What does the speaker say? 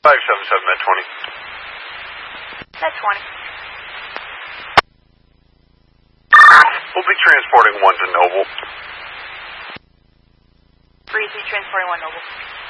577 at 20. At 20. We'll be transporting 1 to Noble. Breezy, transporting 1 Noble.